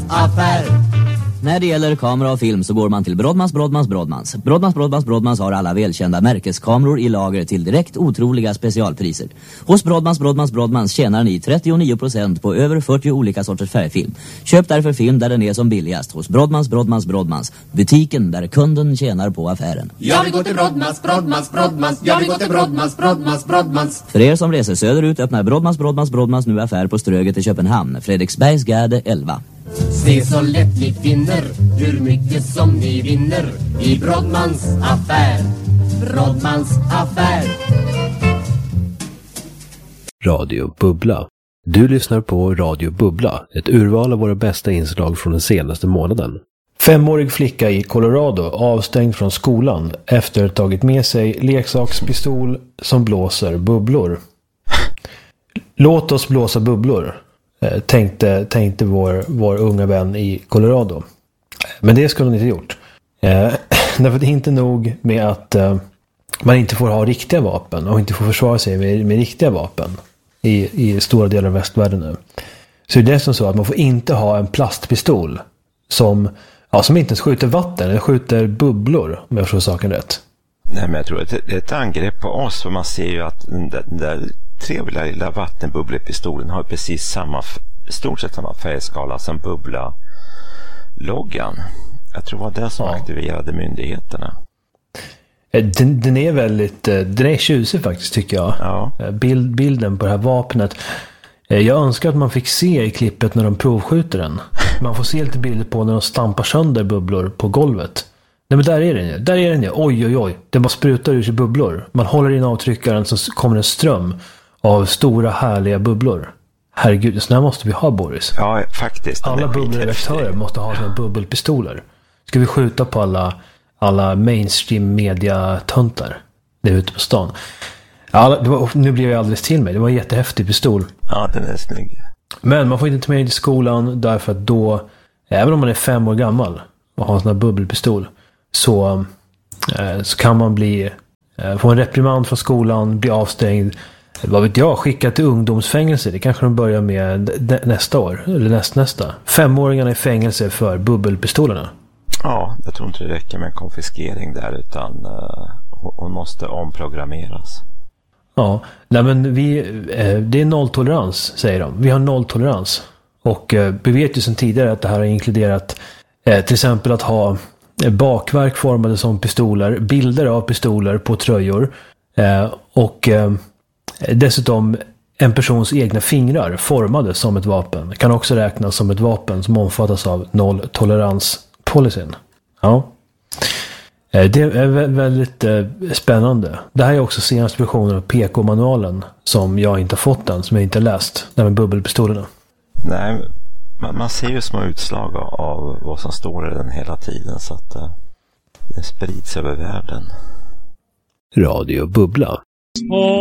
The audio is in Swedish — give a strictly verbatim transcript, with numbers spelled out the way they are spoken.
affär. När det gäller kamera och film så går man till Brodmans, Brodmans, Brodmans. Brodmans, Brodmans, Brodmans har alla välkända märkeskameror i lager till direkt otroliga specialpriser. Hos Brodmans, Brodmans, Brodmans tjänar ni trettionio procent på över fyrtio olika sorters färgfilm. Köp därför film där den är som billigast hos Brodmans, Brodmans, Brodmans. Butiken där kunden tjänar på affären. Jag vill gå till Brodmans, Brodmans, Brodmans. Jag vill gå till Brodmans, Brodmans, Brodmans. För er som reser söderut öppnar Brodmans, Brodmans, Brodmans nu affär på Ströget i Köpenhamn. Fredriksbergsgärde elva. Se så lätt ni finner hur mycket som ni vinner i Brodmans affär. Brodmans affär. Radio Bubbla. Du lyssnar på Radio Bubbla, ett urval av våra bästa inslag från den senaste månaden. Femårig flicka i Colorado avstängd från skolan efter att ha tagit med sig leksakspistol som blåser bubblor. Låt oss blåsa bubblor. Tänkte, tänkte vår, vår unga vän i Colorado. Men det skulle hon inte gjort. Eh, därför det är inte nog med att eh, man inte får ha riktiga vapen och inte får försvara sig med, med riktiga vapen i, i stora delar av västvärlden nu. Så det är dessutom så att man får inte ha en plastpistol som, ja, som inte ens skjuter vatten eller skjuter bubblor, om jag förstår saken rätt. Nej, men jag tror att det är ett angrepp på oss, för man ser ju att den där, den där trevliga lilla vattenbubblepistolen har precis samma, stort sett samma färgskala som bubbla-loggan. Jag tror det var det som ja. aktiverade myndigheterna. Den, den är väldigt, den är tjusig faktiskt, tycker jag. Ja. Bild, bilden på det här vapnet. Jag önskar att man fick se i klippet när de provskjuter den. Man får se lite bilder på när de stampar sönder bubblor på golvet. Nej, men där är den ju. Där är den ju. Oj, oj, oj. Det bara sprutar ur sig bubblor. Man håller in avtryckaren så kommer en ström av stora härliga bubblor. Herregud, så här måste vi ha, Boris. Ja, faktiskt. Alla bubbelredaktörer måste ha såna bubbelpistoler. Ska vi skjuta på alla, alla mainstream media-töntar där ute på stan? Alla, det var, nu blev jag alldeles till mig. Det var en jättehäftig pistol. Ja, den är snygg. Men man får inte ta med i skolan därför att då, även om man är fem år gammal och har en sån här bubbelpistol, så, eh, så kan man bli eh, få en reprimand från skolan, bli avstängd, vad vet jag, skickat till ungdomsfängelse. Det kanske de börjar med d- nästa år eller nästnästa. Femåringarna i fängelse för bubbelpistolerna. Ja, jag tror inte det räcker med en konfiskering där, utan uh, hon måste omprogrammeras. Ja, nej men vi, eh, det är nolltolerans, säger de. Vi har nolltolerans. Och eh, vi vet ju sedan tidigare att det här har inkluderat eh, till exempel att ha bakverk formade som pistoler, bilder av pistoler på tröjor eh, och eh, dessutom en persons egna fingrar formade som ett vapen. Kan också räknas som ett vapen som omfattas av nolltoleranspolicyn. Ja. Eh, det är väldigt eh, spännande. Det här är också senaste versionen av P K-manualen som jag inte har fått än, som jag inte har läst, där med bubbelpistolerna. Nej, Man, man ser ju små utslag av vad som står i den hela tiden, så att uh, det sprids över världen. Radio Bubbla.